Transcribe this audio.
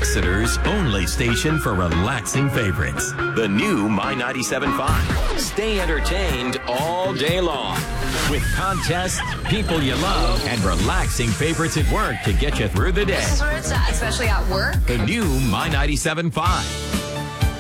Exeter's only station for relaxing favorites. The new My 97.5. Stay entertained all day long with contests, people you love, and relaxing favorites at work to get you through the day. This is where it's at, especially at work. The new My 97.5.